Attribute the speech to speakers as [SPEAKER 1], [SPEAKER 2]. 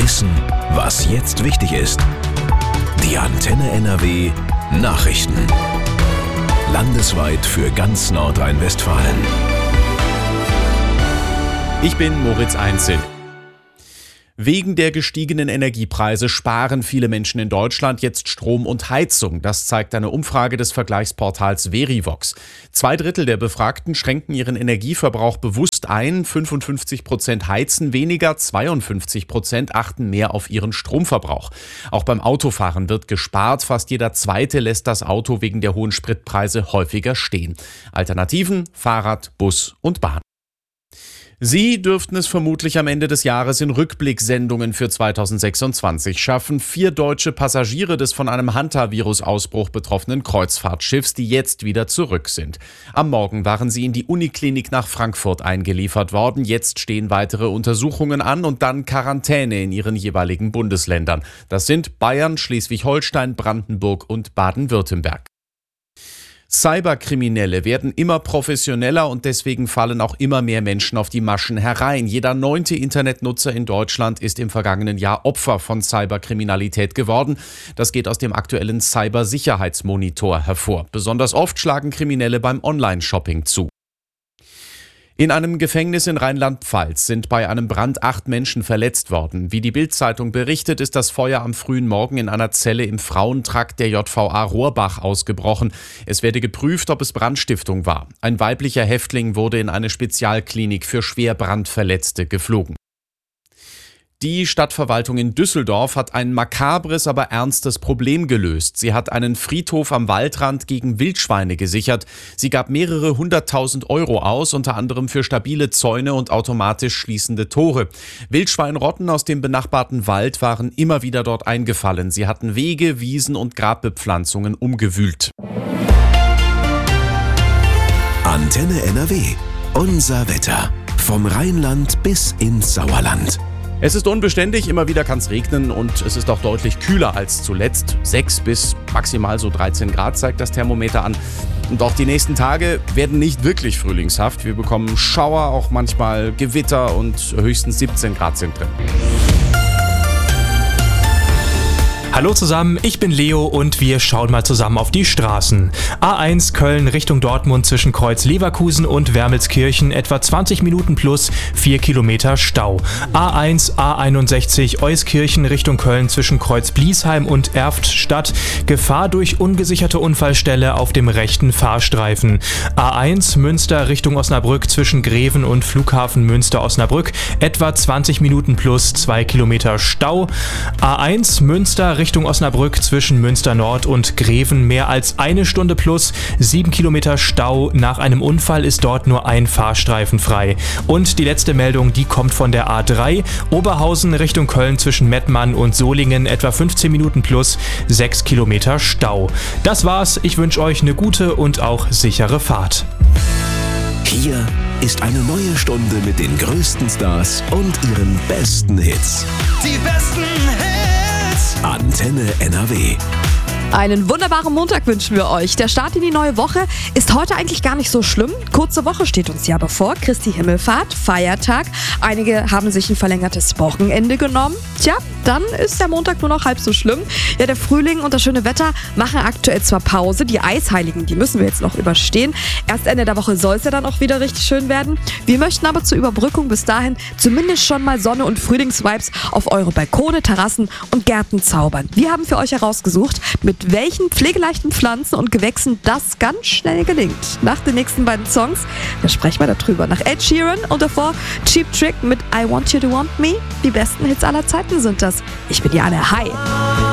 [SPEAKER 1] wissen, was jetzt wichtig ist. Die Antenne NRW Nachrichten. Landesweit für ganz Nordrhein-Westfalen.
[SPEAKER 2] Ich bin Moritz Einzel. Wegen der gestiegenen Energiepreise sparen viele Menschen in Deutschland jetzt Strom und Heizung. Das zeigt eine Umfrage des Vergleichsportals Verivox. 2/3 der Befragten schränken ihren Energieverbrauch bewusst ein. 55% heizen weniger, 52% achten mehr auf ihren Stromverbrauch. Auch beim Autofahren wird gespart. Fast jeder Zweite lässt das Auto wegen der hohen Spritpreise häufiger stehen. Alternativen: Fahrrad, Bus und Bahn. Sie dürften es vermutlich am Ende des Jahres in Rückblicksendungen für 2026 schaffen. 4 deutsche Passagiere des von einem Hantavirus-Ausbruch betroffenen Kreuzfahrtschiffs, die jetzt wieder zurück sind. Am Morgen waren sie in die Uniklinik nach Frankfurt eingeliefert worden. Jetzt stehen weitere Untersuchungen an und dann Quarantäne in ihren jeweiligen Bundesländern. Das sind Bayern, Schleswig-Holstein, Brandenburg und Baden-Württemberg. Cyberkriminelle werden immer professioneller und deswegen fallen auch immer mehr Menschen auf die Maschen herein. Jeder 9. Internetnutzer in Deutschland ist im vergangenen Jahr Opfer von Cyberkriminalität geworden. Das geht aus dem aktuellen Cybersicherheitsmonitor hervor. Besonders oft schlagen Kriminelle beim Online-Shopping zu. In einem Gefängnis in Rheinland-Pfalz sind bei einem Brand 8 Menschen verletzt worden. Wie die Bild-Zeitung berichtet, ist das Feuer am frühen Morgen in einer Zelle im Frauentrakt der JVA Rohrbach ausgebrochen. Es werde geprüft, ob es Brandstiftung war. Ein weiblicher Häftling wurde in eine Spezialklinik für schwer Brandverletzte geflogen. Die Stadtverwaltung in Düsseldorf hat ein makabres, aber ernstes Problem gelöst. Sie hat einen Friedhof am Waldrand gegen Wildschweine gesichert. Sie gab mehrere 100.000 € aus, unter anderem für stabile Zäune und automatisch schließende Tore. Wildschweinrotten aus dem benachbarten Wald waren immer wieder dort eingefallen. Sie hatten Wege, Wiesen und Grabbepflanzungen umgewühlt.
[SPEAKER 1] Antenne NRW. Unser Wetter. Vom Rheinland bis ins Sauerland.
[SPEAKER 2] Es ist unbeständig, immer wieder kann es regnen und es ist auch deutlich kühler als zuletzt. 6 bis maximal so 13 Grad zeigt das Thermometer an. Und auch die nächsten Tage werden nicht wirklich frühlingshaft. Wir bekommen Schauer, auch manchmal Gewitter und höchstens 17 Grad sind drin.
[SPEAKER 3] Hallo zusammen, ich bin Leo und wir schauen mal zusammen auf die Straßen. A1 Köln Richtung Dortmund zwischen Kreuz Leverkusen und Wermelskirchen etwa 20 Minuten plus 4 Kilometer Stau. A1 A61 Euskirchen Richtung Köln zwischen Kreuz Bliesheim und Erftstadt. Gefahr durch ungesicherte Unfallstelle auf dem rechten Fahrstreifen. A1 Münster Richtung Osnabrück zwischen Greven und Flughafen Münster-Osnabrück etwa 20 Minuten plus 2 Kilometer Stau. A1 Münster Richtung Osnabrück zwischen Münster Nord und Greven mehr als 1 Stunde plus 7 Kilometer Stau. Nach einem Unfall ist dort nur ein Fahrstreifen frei. Und die letzte Meldung, die kommt von der A3. Oberhausen Richtung Köln zwischen Mettmann und Solingen etwa 15 Minuten plus 6 Kilometer Stau. Das war's. Ich wünsche euch eine gute und auch sichere Fahrt.
[SPEAKER 1] Hier ist eine neue Stunde mit den größten Stars und ihren besten Hits.
[SPEAKER 4] Die besten Hits.
[SPEAKER 1] Antenne NRW.
[SPEAKER 5] Einen wunderbaren Montag wünschen wir euch. Der Start in die neue Woche ist heute eigentlich gar nicht so schlimm. Kurze Woche steht uns ja bevor. Christi Himmelfahrt, Feiertag. Einige haben sich ein verlängertes Wochenende genommen. Tja, dann ist der Montag nur noch halb so schlimm. Ja, der Frühling und das schöne Wetter machen aktuell zwar Pause. Die Eisheiligen, die müssen wir jetzt noch überstehen. Erst Ende der Woche soll es ja dann auch wieder richtig schön werden. Wir möchten aber zur Überbrückung bis dahin zumindest schon mal Sonne und Frühlingsvibes auf eure Balkone, Terrassen und Gärten zaubern. Wir haben für euch herausgesucht, mit welchen pflegeleichten Pflanzen und Gewächsen das ganz schnell gelingt. Nach den nächsten beiden Songs, da sprechen wir darüber. Nach Ed Sheeran und davor Cheap Trick mit I Want You to Want Me. Die besten Hits aller Zeiten sind das. Ich bin Jana. Hi.